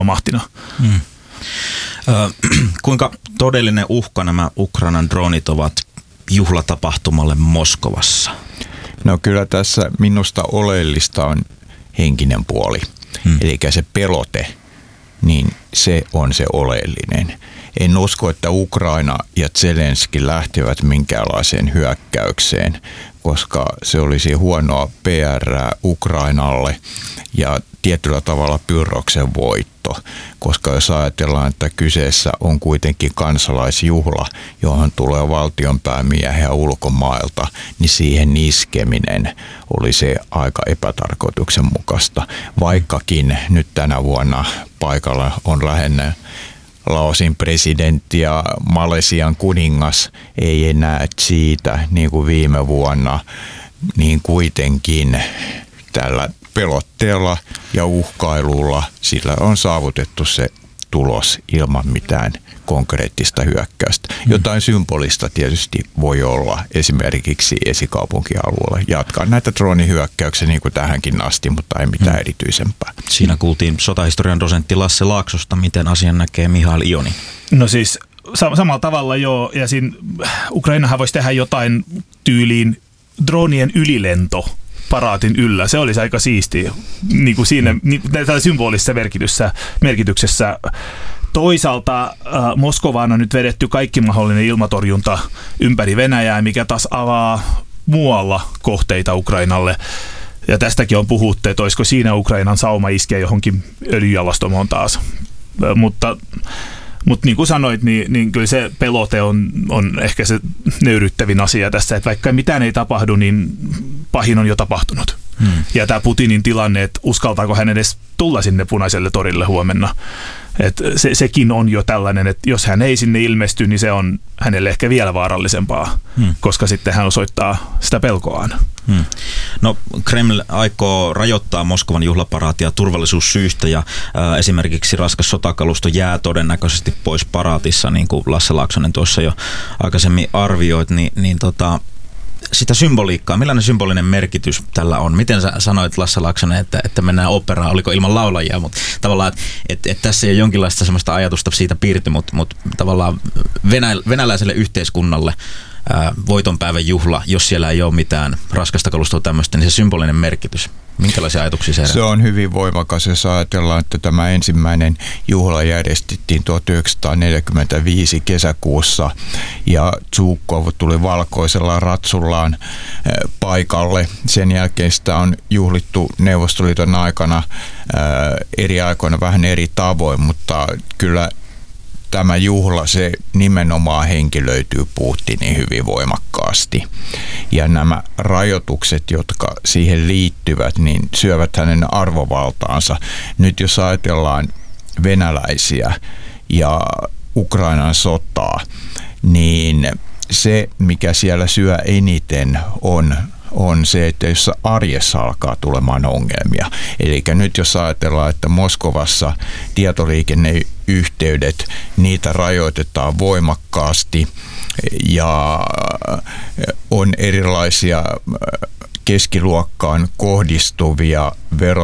mahtina. Kuinka todellinen uhka nämä Ukrainan dronit ovat juhlatapahtumalle Moskovassa? No kyllä tässä minusta oleellista on henkinen puoli. Eli se pelote, niin se on se oleellinen. En usko, että Ukraina ja Zelenski lähtevät minkäänlaiseen hyökkäykseen, koska se olisi huonoa PR Ukrainalle ja tietyllä tavalla Pyrrhoksen voitto, koska jos ajatellaan, että kyseessä on kuitenkin kansalaisjuhla, johon tulee valtionpäämiehiä ulkomailta, niin siihen iskeminen oli se aika epätarkoituksenmukaista. Vaikkakin nyt tänä vuonna paikalla on lähinnä Laosin presidentti ja Malesian kuningas, ei enää siitä niin kuin viime vuonna, niin kuitenkin tällä pelotteella ja uhkailulla sillä on saavutettu se tulos ilman mitään konkreettista hyökkäystä. Jotain symbolista tietysti voi olla esimerkiksi esikaupunkialueella. Jatkaa näitä droonihyökkäyksiä niin kuin tähänkin asti, mutta ei mitään erityisempää. Siinä kuultiin sotahistorian dosentti Lasse Laaksosta. Miten asian näkee Mihail Ioni? No siis samalla tavalla joo, ja siinä Ukrainahan voisi tehdä jotain tyyliin droonien ylilento paraatin yllä. Se olisi aika siistiä niin kuin siinä tällä symbolisessa merkityksessä. Toisaalta Moskovaan on nyt vedetty kaikki mahdollinen ilmatorjunta ympäri Venäjää, mikä taas avaa muualla kohteita Ukrainalle. Ja tästäkin on puhuttu, että olisiko siinä Ukrainan sauma iskeä johonkin öljyjalostamoon taas. Mutta niin kuin sanoit, niin kyllä se pelote on ehkä se nöyryttävin asia tässä, että vaikka mitään ei tapahdu, niin pahin on jo tapahtunut. Ja tämä Putinin tilanne, että uskaltaako hän edes tulla sinne Punaiselle torille huomenna. Että sekin on jo tällainen, että jos hän ei sinne ilmesty, niin se on hänelle ehkä vielä vaarallisempaa, koska sitten hän osoittaa sitä pelkoaan. No Kreml aikoo rajoittaa Moskovan juhlaparaatia turvallisuussyistä ja esimerkiksi raskas sotakalusto jää todennäköisesti pois paraatissa, niin kuin Lasse Laaksonen tuossa jo aikaisemmin arvioit, niin sitä symboliikkaa, millainen symbolinen merkitys tällä on? Miten sä sanoit, Lasse Laaksonen, että mennään operaan, oliko ilman laulajia, mutta tavallaan, että tässä ei ole jonkinlaista sellaista ajatusta siitä piirty, mutta tavallaan venäläiselle yhteiskunnalle voitonpäivän juhla, jos siellä ei ole mitään raskasta kalustoa tämmöistä, niin se symbolinen merkitys. Minkälaisia ajatuksia se herättää? Se on hyvin voimakas, jos ajatellaan, että tämä ensimmäinen juhla järjestettiin 1945 kesäkuussa ja Zhukov tuli valkoisella ratsullaan paikalle. Sen jälkeen sitä on juhlittu Neuvostoliiton aikana eri aikoina vähän eri tavoin, mutta kyllä tämä juhla, se nimenomaan henkilöityy Putinin hyvin voimakkaasti. Ja nämä rajoitukset, jotka siihen liittyvät, niin syövät hänen arvovaltaansa. Nyt jos ajatellaan venäläisiä ja Ukrainan sotaa, niin se, mikä siellä syö eniten, on se, että jos arjessa alkaa tulemaan ongelmia. Eli nyt jos ajatellaan, että Moskovassa tietoliikenneyhteydet, niitä rajoitetaan voimakkaasti ja on erilaisia keskiluokkaan kohdistuvia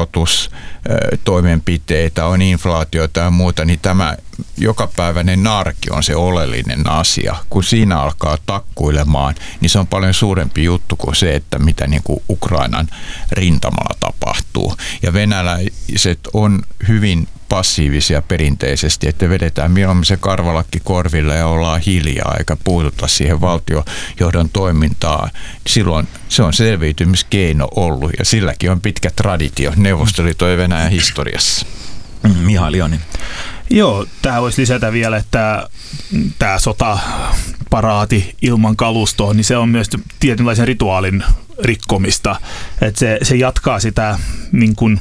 verotustoimenpiteitä, on inflaatiota ja muuta, niin tämä jokapäiväinen arki on se oleellinen asia. Kun siinä alkaa takkuilemaan, niin se on paljon suurempi juttu kuin se, että mitä niin kuin Ukrainan rintamalla tapahtuu. Ja venäläiset on hyvin passiivisia perinteisesti, että vedetään mieluummin se karvalakki korville ja ollaan hiljaa eikä puututa siihen valtiojohdon toimintaan. Silloin se on selviytymiskeino ollut ja silläkin on pitkä traditio Neuvostoliiton ja Venäjän historiassa. Mihail Ioni. Joo, tähän voisi lisätä vielä, että tämä sotaparaati ilman kalustoa, niin se on myös tietynlaisen rituaalin rikkomista. Että se jatkaa sitä niin kuin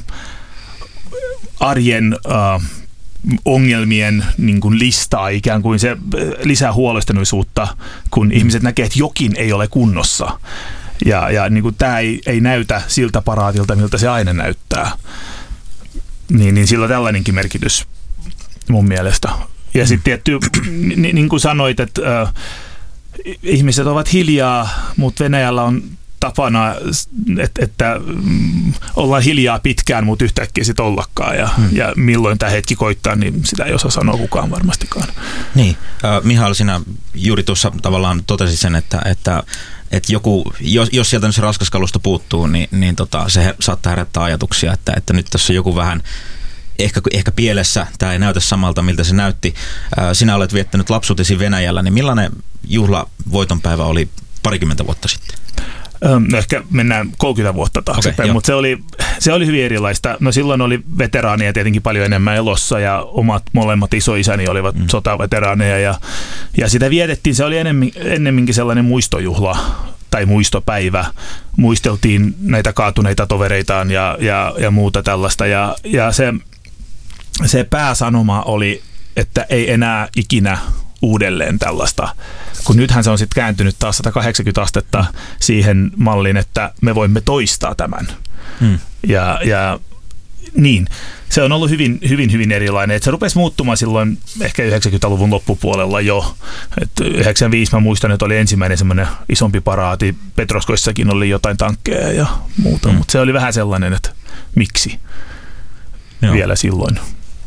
arjen ongelmien niin kuin listaa, ikään kuin se lisää huolestuneisuutta, kun ihmiset näkee, että jokin ei ole kunnossa. Ja niin kuin tämä ei näytä siltä paraatilta, miltä se aina näyttää. Niin sillä on tällainenkin merkitys mun mielestä. Ja sitten tietty, niin kuin sanoit, että ihmiset ovat hiljaa, mutta Venäjällä on tapana, että ollaan hiljaa pitkään, mutta yhtäkkiä sitten ollakaan. Ja milloin tämä hetki koittaa, niin sitä ei osaa sanoa kukaan varmastikaan. Niin, Mihail, sinä juuri tuossa tavallaan totesit sen, että joku, jos sieltä nyt se raskas kalusto puuttuu, niin se saattaa herättää ajatuksia, että nyt tässä joku vähän ehkä pielessä, tämä ei näytä samalta, miltä se näytti. Sinä olet viettänyt lapsuutesi Venäjällä, niin millainen juhlavoitonpäivä oli parikymmentä vuotta sitten? No ehkä mennään 30 vuotta taaksepäin, mutta se oli hyvin erilaista. No silloin oli veteraaneja tietenkin paljon enemmän elossa ja molemmat isoisäni olivat sotaveteraaneja ja sitä vietettiin, se oli ennemminkin sellainen muistojuhla tai muistopäivä. Muisteltiin näitä kaatuneita tovereitaan ja muuta tällaista ja se pääsanoma oli, että ei enää ikinä uudelleen tällaista, kun nythän se on sitten kääntynyt taas 180 astetta siihen malliin, että me voimme toistaa tämän. Ja niin, se on ollut hyvin erilainen. Et se rupesi muuttumaan silloin ehkä 90-luvun loppupuolella jo. 95 mä muistan, että oli ensimmäinen semmoinen isompi paraati. Petroskoissakin oli jotain tankkeja ja muuta, mutta se oli vähän sellainen, että miksi vielä silloin.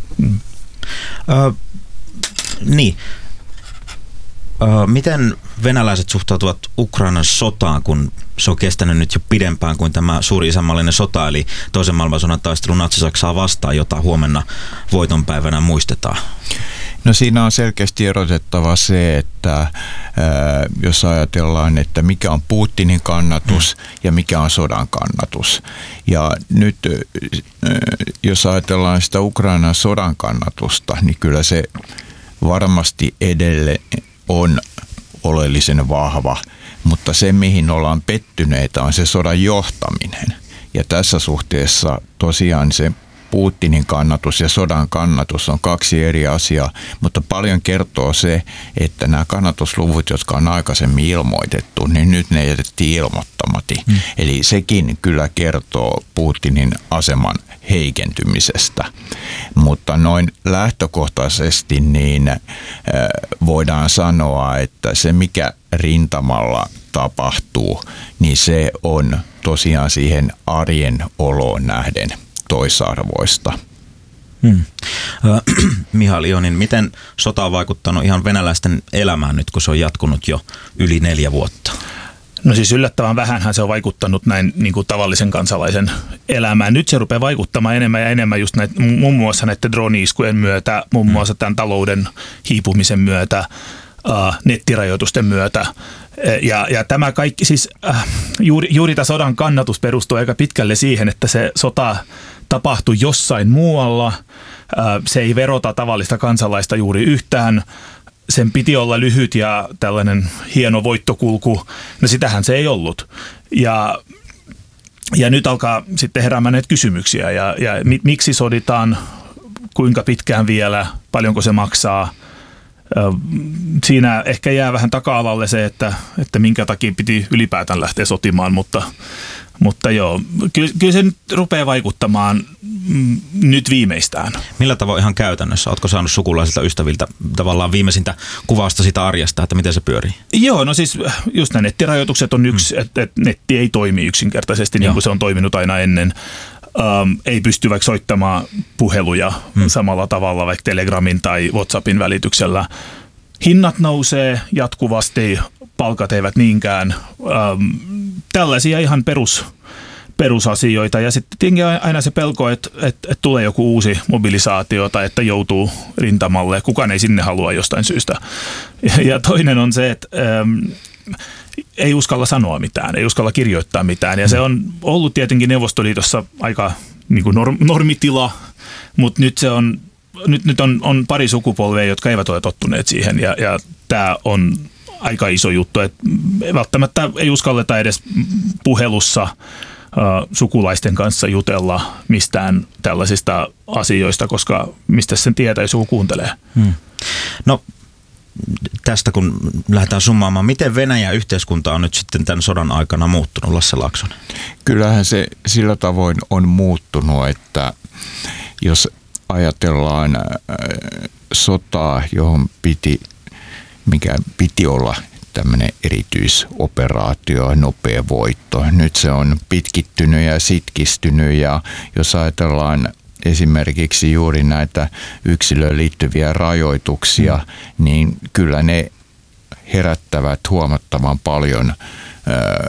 Niin. Miten venäläiset suhtautuvat Ukrainan sotaan, kun se on kestänyt nyt jo pidempään kuin tämä suuri isänmaallinen sota, eli toisen maailmansodan taistelu Natsi-Saksaa vastaan, jota huomenna voitonpäivänä muistetaan? No siinä on selkeästi erotettava se, että jos ajatellaan, että mikä on Putinin kannatus ja mikä on sodan kannatus. Ja nyt jos ajatellaan sitä Ukrainan sodan kannatusta, niin kyllä se varmasti edelleen on oleellisen vahva, mutta se mihin ollaan pettyneitä on se sodan johtaminen. Ja tässä suhteessa tosiaan se Putinin kannatus ja sodan kannatus on kaksi eri asiaa, mutta paljon kertoo se, että nämä kannatusluvut, jotka on aikaisemmin ilmoitettu, niin nyt ne jätettiin ilmoittamatta. Eli sekin kyllä kertoo Putinin aseman heikentymisestä. Mutta noin lähtökohtaisesti niin voidaan sanoa, että se mikä rintamalla tapahtuu, niin se on tosiaan siihen arjen oloon nähden toisarvoista. Mihail Ionin, miten sota on vaikuttanut ihan venäläisten elämään nyt, kun se on jatkunut jo yli 4 vuotta? No siis yllättävän vähänhän se on vaikuttanut näin niin kuin tavallisen kansalaisen elämään. Nyt se rupeaa vaikuttamaan enemmän ja enemmän just muun muassa näiden drone-iskujen myötä, muun muassa tämän talouden hiipumisen myötä, nettirajoitusten myötä. Ja tämä kaikki siis juuri tämä sodan kannatus perustuu aika pitkälle siihen, että se sota tapahtui jossain muualla. Se ei verota tavallista kansalaista juuri yhtään. Sen piti olla lyhyt ja tällainen hieno voittokulku. No sitähän se ei ollut. Ja nyt alkaa sitten heräämään näitä kysymyksiä. Ja miksi soditaan, kuinka pitkään vielä, paljonko se maksaa. Siinä ehkä jää vähän taka-alalle se, että minkä takia piti ylipäätään lähteä sotimaan, mutta joo, kyllä se nyt rupeaa vaikuttamaan nyt viimeistään. Millä tavoin ihan käytännössä? Oletko saanut sukulaisilta ystäviltä tavallaan viimeisintä kuvausta sitä arjesta, että miten se pyörii? Joo, no siis just nämä nettirajoitukset on yksi, että netti ei toimi yksinkertaisesti niin kuin se on toiminut aina ennen. Ei pysty vaikka soittamaan puheluja samalla tavalla vaikka Telegramin tai WhatsAppin välityksellä. Hinnat nousee jatkuvasti, palkat eivät niinkään. Tällaisia ihan perusasioita. Ja sitten tietenkin aina se pelko, että tulee joku uusi mobilisaatio tai että joutuu rintamalle. Kukaan ei sinne halua jostain syystä. Ja toinen on se, että ei uskalla sanoa mitään, ei uskalla kirjoittaa mitään. Ja se on ollut tietenkin Neuvostoliitossa aika niin kuin normitila, mutta nyt on pari sukupolvea, jotka eivät ole tottuneet siihen. Ja tämä on aika iso juttu, että välttämättä ei uskalleta edes puhelussa sukulaisten kanssa jutella mistään tällaisista asioista, koska mistä sen tietää, jos joku kuuntelee. No tästä kun lähdetään summaamaan, miten Venäjän yhteiskunta on nyt sitten tämän sodan aikana muuttunut, Lasse Laaksonen? Kyllähän se sillä tavoin on muuttunut, että jos ajatellaan sotaa, mikä piti olla tämmöinen erityisoperaatio, nopea voitto. Nyt se on pitkittynyt ja sitkistynyt, ja jos ajatellaan esimerkiksi juuri näitä yksilöön liittyviä rajoituksia, niin kyllä ne herättävät huomattavan paljon